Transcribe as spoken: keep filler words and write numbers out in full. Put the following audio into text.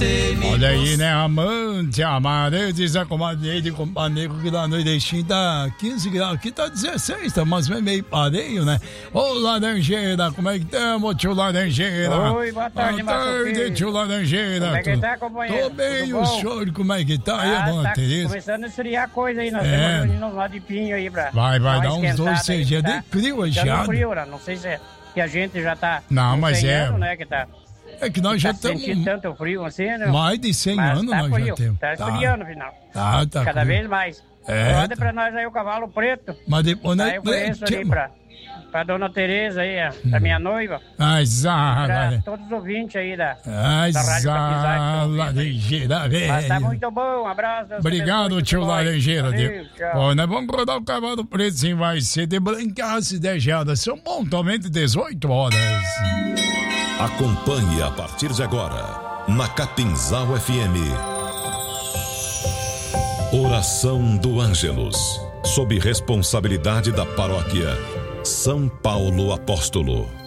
você me Olha aí, né, amante, amada, diz a comadre de companheiro que da noite tá quinze graus, aqui tá dezesseis, tá mas meio pareio, né? Ô, Laranjeira, como é que estamos, tio Laranjeira? Oi, boa tarde, Boa tarde, tio Laranjeira. Como é que tá, companheiro? Tô bem, Tudo o bom? senhor, como é que tá aí, Ah, dona tá Tereza? começando a esfriar a coisa aí, nós É. temos indo lá de pinho aí pra... Vai, vai uma dar uns dois, esquentada seis aí, dias tá? de frio, Tá no geado. frio, né? Não sei se é que a gente já tá... Não, com mas cem é- anos, né, que tá... É que nós tá já estamos sentindo tanto frio assim, né? mais de cem Mas anos, tá nós frio, já temos. tá esfriando, afinal. Tá, tá. Cada frio. vez mais. É, Roda tá. pra nós aí o cavalo preto. Mas depois nós... Aí eu conheço ali Tchau. pra, pra dona Tereza aí, a, Hum. a minha noiva. Ai, Pra Zara. todos os ouvintes aí da, Ai, da Rádio Capizar. Zara, Laranjeira, Mas tá velho. muito bom, um abraço. Deus Obrigado, abençoe tio todos nós. Laranjeira. Valeu, tchau. Ó, nós vamos rodar o cavalo preto, sim, vai ser de brancaço e de geada. São pontualmente dezoito horas. Acompanhe a partir de agora, na Capinzal F M. Oração do Ângelus, sob responsabilidade da paróquia São Paulo Apóstolo.